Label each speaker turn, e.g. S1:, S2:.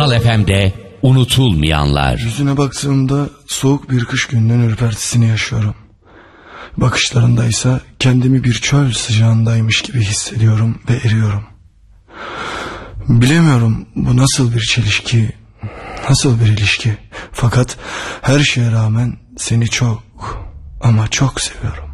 S1: Kral FM'de unutulmayanlar.
S2: Yüzüne baktığımda soğuk bir kış gününün ürpertisini yaşıyorum. Bakışlarındaysa kendimi bir çöl sıcağındaymış gibi hissediyorum ve eriyorum. Bilemiyorum bu nasıl bir çelişki, nasıl bir ilişki. Fakat her şeye rağmen seni çok ama çok seviyorum.